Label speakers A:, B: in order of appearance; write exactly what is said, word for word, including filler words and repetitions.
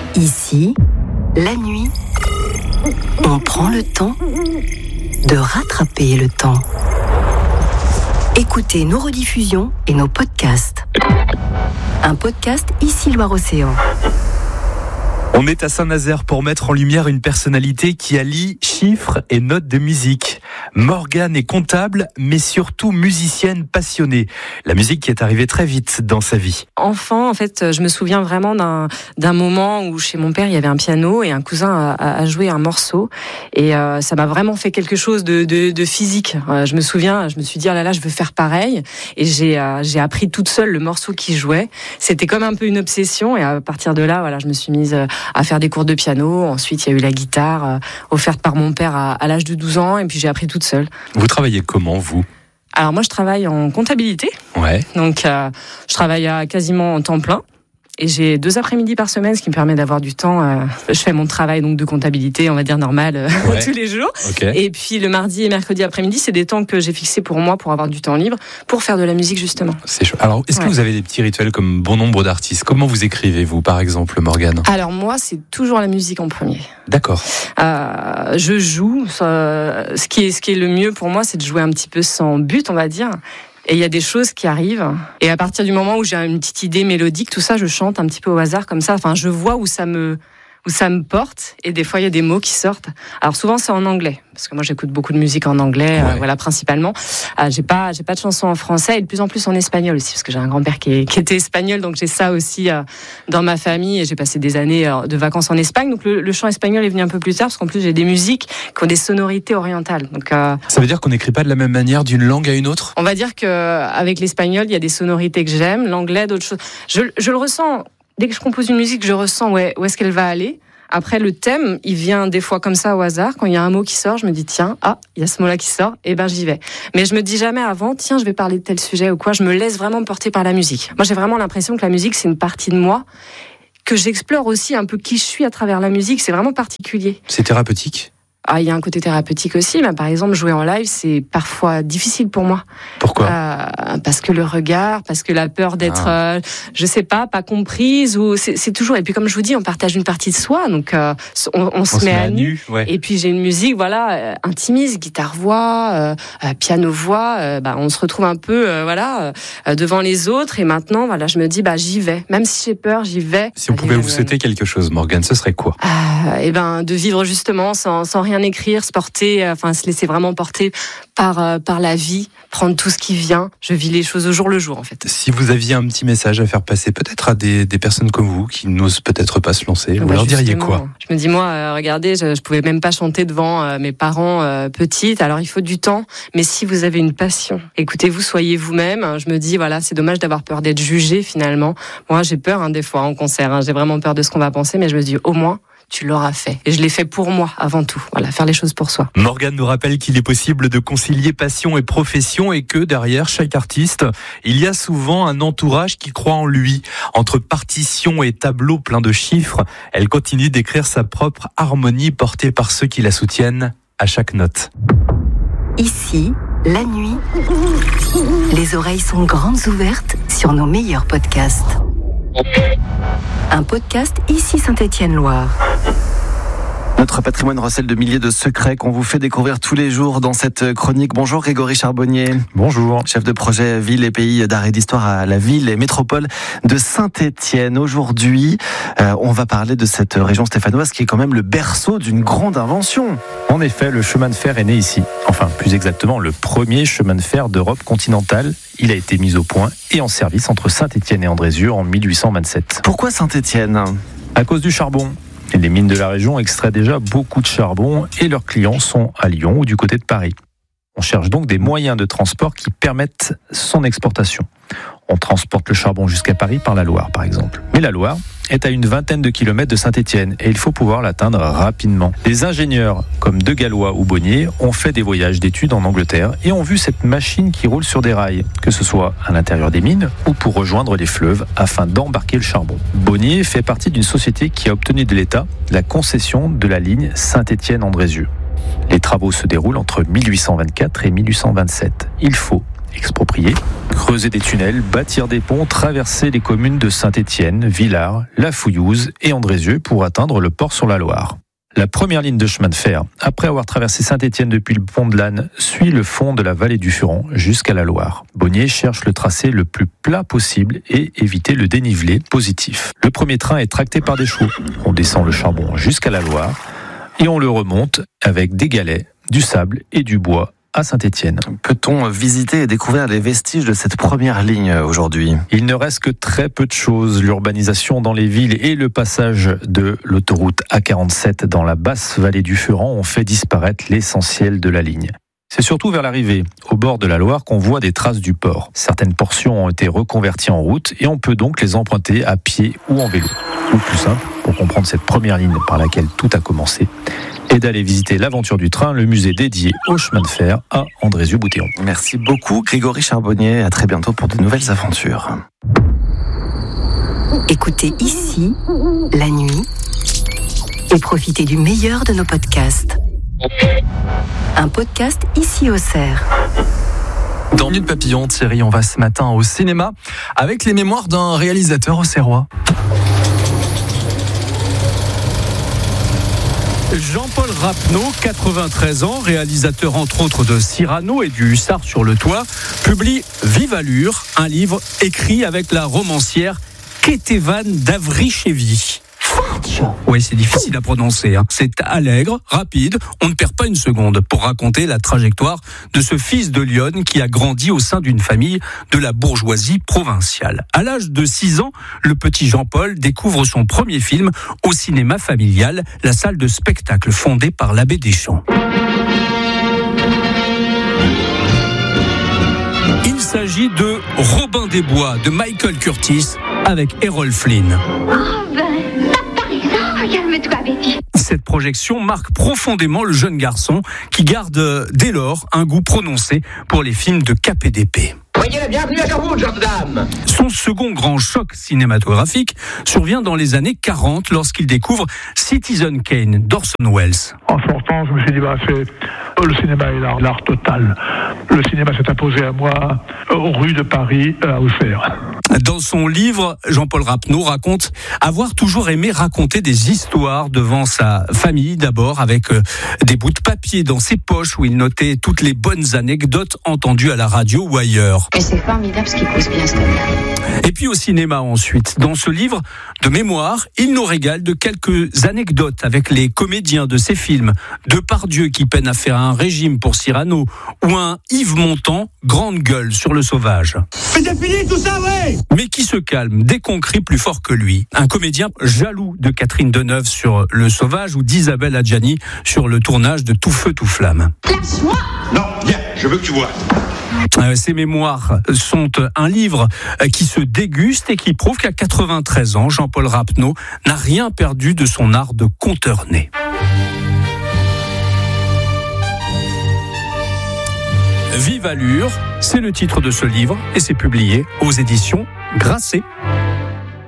A: Ici, la nuit, on prend le temps de rattraper le temps. Écoutez nos rediffusions et nos podcasts. Un podcast Ici Loire-Océan.
B: On est à Saint-Nazaire pour mettre en lumière une personnalité qui allie chiffres et notes de musique. Morgane est comptable, mais surtout musicienne passionnée. La musique qui est arrivée très vite dans sa vie.
C: Enfant, en fait, je me souviens vraiment d'un, d'un moment où chez mon père, il y avait un piano et un cousin a, a joué un morceau. Et euh, ça m'a vraiment fait quelque chose de, de, de physique. Euh, je me souviens, je me suis dit, oh là là, je veux faire pareil. Et j'ai, euh, j'ai appris toute seule le morceau qu'il jouait. C'était comme un peu une obsession. Et à partir de là, voilà, je me suis mise à faire des cours de piano. Ensuite, il y a eu la guitare euh, offerte par mon père à, à l'âge de douze ans. Et puis, j'ai appris toute seule.
B: Vous travaillez comment, vous ?
C: Alors moi, je travaille en comptabilité.
B: Ouais.
C: Donc, euh, je travaille à quasiment en temps plein. Et j'ai deux après-midi par semaine, ce qui me permet d'avoir du temps. Euh, je fais mon travail donc de comptabilité, on va dire normal, euh, ouais. tous les jours.
B: Okay.
C: Et puis le mardi et mercredi après-midi, c'est des temps que j'ai fixés pour moi, pour avoir du temps libre, pour faire de la musique justement.
B: C'est chaud. Alors, est-ce
C: ouais.
B: que vous avez des petits rituels comme bon nombre d'artistes ? Comment vous écrivez, vous, par exemple, Morgane ?
C: Alors moi, c'est toujours la musique en premier.
B: D'accord.
C: Euh, je joue. Euh, ce qui est, ce qui est le mieux pour moi, c'est de jouer un petit peu sans but, on va dire. Et il y a des choses qui arrivent. Et à partir du moment où j'ai une petite idée mélodique, tout ça, je chante un petit peu au hasard comme ça. Enfin, je vois où ça me, où ça me porte. Et des fois, il y a des mots qui sortent. Alors souvent, c'est en anglais. Parce que moi, j'écoute beaucoup de musique en anglais, ouais. euh, voilà, principalement. Euh, j'ai pas, j'ai pas de chansons en français et de plus en plus en espagnol aussi. Parce que j'ai un grand-père qui, est, qui était espagnol. Donc j'ai ça aussi euh, dans ma famille. Et j'ai passé des années euh, de vacances en Espagne. Donc le, le chant espagnol est venu un peu plus tard. Parce qu'en plus, j'ai des musiques qui ont des sonorités orientales. Donc, euh,
B: ça veut dire qu'on n'écrit pas de la même manière d'une langue à une autre ?
C: On va dire qu'avec l'espagnol, il y a des sonorités que j'aime. L'anglais, d'autres choses. Je, je le ressens. Dès que je compose une musique, je ressens ouais, où est-ce qu'elle va aller. Après, le thème, il vient des fois comme ça au hasard. Quand il y a un mot qui sort, je me dis, tiens, ah, il y a ce mot-là qui sort, et ben j'y vais. Mais je me dis jamais avant, tiens, je vais parler de tel sujet ou quoi. Je me laisse vraiment porter par la musique. Moi, j'ai vraiment l'impression que la musique, c'est une partie de moi, que j'explore aussi un peu qui je suis à travers la musique. C'est vraiment particulier.
B: C'est thérapeutique ?
C: Ah, il y a un côté thérapeutique aussi. Mais par exemple, jouer en live, c'est parfois difficile pour moi.
B: Pourquoi ?
C: euh, Parce que le regard, parce que la peur d'être, ah. euh, je sais pas, pas comprise. Ou c'est, c'est toujours. Et puis comme je vous dis, on partage une partie de soi, donc euh, on, on, on se, se met, met à nu. nu
B: ouais.
C: Et puis j'ai une musique, voilà, euh, intimiste, guitare-voix, euh, euh, piano-voix. Euh, bah, on se retrouve un peu, euh, voilà, euh, devant les autres. Et maintenant, voilà, je me dis, bah j'y vais. Même si j'ai peur, j'y vais.
B: Si on pouvait vous souhaiter quelque chose, Morgane, ce serait quoi ?
C: euh, Et ben, de vivre justement sans, sans rien écrire, se porter, euh, enfin se laisser vraiment porter par euh, par la vie, prendre tout ce qui vient. Je vis les choses au jour le jour en fait.
B: Si vous aviez un petit message à faire passer peut-être à des des personnes comme vous qui n'osent peut-être pas se lancer, vous bah leur diriez quoi ?
C: Je me dis moi, euh, regardez, je, je pouvais même pas chanter devant euh, mes parents euh, petites. Alors il faut du temps, mais si vous avez une passion, écoutez-vous, soyez vous-même. Je me dis voilà, c'est dommage d'avoir peur d'être jugé finalement. Moi j'ai peur hein, des fois en concert, hein, j'ai vraiment peur de ce qu'on va penser, mais je me dis au moins tu l'auras fait. Et je l'ai fait pour moi, avant tout. Voilà, faire les choses pour soi.
B: Morgane nous rappelle qu'il est possible de concilier passion et profession et que derrière chaque artiste, il y a souvent un entourage qui croit en lui. Entre partitions et tableaux pleins de chiffres, elle continue d'écrire sa propre harmonie portée par ceux qui la soutiennent à chaque note.
A: Ici, la nuit, les oreilles sont grandes ouvertes sur nos meilleurs podcasts. Un podcast Ici Saint-Étienne-Loire.
D: Notre patrimoine recèle de milliers de secrets qu'on vous fait découvrir tous les jours dans cette chronique. Bonjour Grégory Charbonnier.
E: Bonjour.
D: Chef de projet Ville et Pays d'art et d'histoire à la ville et métropole de Saint-Étienne. Aujourd'hui, euh, on va parler de cette région stéphanoise qui est quand même le berceau d'une grande invention.
E: En effet, le chemin de fer est né ici. Enfin, plus exactement, le premier chemin de fer d'Europe continentale. Il a été mis au point et en service entre Saint-Étienne et Andrézieux en mille huit cent vingt-sept.
D: Pourquoi Saint-Étienne ?
E: À cause du charbon. Les mines de la région extraient déjà beaucoup de charbon et leurs clients sont à Lyon ou du côté de Paris. On cherche donc des moyens de transport qui permettent son exportation. On transporte le charbon jusqu'à Paris par la Loire, par exemple. Mais la Loire est à une vingtaine de kilomètres de Saint-Étienne et il faut pouvoir l'atteindre rapidement. Des ingénieurs comme De Gallois ou Bonnier ont fait des voyages d'études en Angleterre et ont vu cette machine qui roule sur des rails, que ce soit à l'intérieur des mines ou pour rejoindre les fleuves afin d'embarquer le charbon. Bonnier fait partie d'une société qui a obtenu de l'État la concession de la ligne Saint-Étienne-Andrézieux. Les travaux se déroulent entre mille huit cent vingt-quatre et mille huit cent vingt-sept. Il faut exproprier, creuser des tunnels, bâtir des ponts, traverser les communes de Saint-Étienne, Villars, La Fouillouse et Andrézieux pour atteindre le port sur la Loire. La première ligne de chemin de fer, après avoir traversé Saint-Étienne depuis le pont de l'Âne, suit le fond de la vallée du Furon jusqu'à la Loire. Bonnier cherche le tracé le plus plat possible et éviter le dénivelé positif. Le premier train est tracté par des chevaux. On descend le charbon jusqu'à la Loire et on le remonte avec des galets, du sable et du bois à Saint-Étienne.
D: Peut-on visiter et découvrir les vestiges de cette première ligne aujourd'hui ?
E: Il ne reste que très peu de choses. L'urbanisation dans les villes et le passage de l'autoroute A quarante-sept dans la basse vallée du Furon ont fait disparaître l'essentiel de la ligne. C'est surtout vers l'arrivée, au bord de la Loire, qu'on voit des traces du port. Certaines portions ont été reconverties en route et on peut donc les emprunter à pied ou en vélo. Ou plus simple, pour comprendre cette première ligne par laquelle tout a commencé, et d'aller visiter l'aventure du train, le musée dédié au chemin de fer à Andrézieux-Bouthéon.
D: Merci beaucoup Grégory Charbonnier, à très bientôt pour de nouvelles aventures.
A: Écoutez ici, la nuit, et profitez du meilleur de nos podcasts. Un podcast ici au Cerf.
B: Dans Minute Papillon, Thierry, on va ce matin au cinéma avec les mémoires d'un réalisateur auxerrois. Jean-Paul Rapneau, quatre-vingt-treize ans, réalisateur entre autres de Cyrano et du Hussard sur le toit, publie Vive Allure, un livre écrit avec la romancière Kétévan Davrichevi. Oui, c'est difficile à prononcer. Hein. C'est allègre, rapide, on ne perd pas une seconde pour raconter la trajectoire de ce fils de Lyon qui a grandi au sein d'une famille de la bourgeoisie provinciale. À l'âge de six ans, le petit Jean-Paul découvre son premier film au cinéma familial, la salle de spectacle fondée par l'abbé Deschamps. Il s'agit de Robin des Bois de Michael Curtis avec Errol Flynn. Cette projection marque profondément le jeune garçon qui garde dès lors un goût prononcé pour les films de K P D P.
F: Soyez la bienvenue à Sherwood, jeune dame.
B: Son second grand choc cinématographique survient dans les années quarante lorsqu'il découvre Citizen Kane d'Orson Welles.
G: En sortant, je me suis dit, bah, c'est, le cinéma est l'art, l'art total. Le cinéma s'est imposé à moi, rue de Paris, à Auxerre.
B: Dans son livre, Jean-Paul Rapneau raconte avoir toujours aimé raconter des histoires devant sa famille, d'abord avec euh, des bouts de papier dans ses poches où il notait toutes les bonnes anecdotes entendues à la radio ou ailleurs.
H: Et c'est formidable ce qui pousse bien, cet homme.
B: Et puis au cinéma ensuite. Dans ce livre de mémoire, il nous régale de quelques anecdotes avec les comédiens de ses films. Depardieu qui peine à faire un régime pour Cyrano ou un Yves Montand, grande gueule sur Le Sauvage.
F: Mais c'est fini tout ça, ouais.
B: Mais qui se calme dès qu'on crie plus fort que lui. Un comédien jaloux de Catherine Deneuve sur Le Sauvage ou d'Isabelle Adjani sur le tournage de Tout Feu, Tout Flamme.
H: Lâche-moi.
F: Non, viens, je veux que tu vois.
B: Ces mémoires sont un livre qui se déguste et qui prouve qu'à quatre-vingt-treize ans, Jean-Paul Rapneau n'a rien perdu de son art de conteur-né. Vive Allure, c'est le titre de ce livre et c'est publié aux éditions Grasset.